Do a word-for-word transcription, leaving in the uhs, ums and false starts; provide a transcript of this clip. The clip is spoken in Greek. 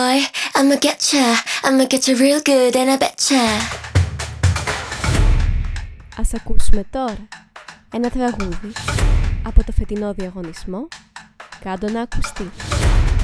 I'ma getcha, I'ma getcha real good and I betcha. Ας ακούσουμε τώρα ένα τραγούδι από το φετινό διαγωνισμό «Κάντο να ακουστεί».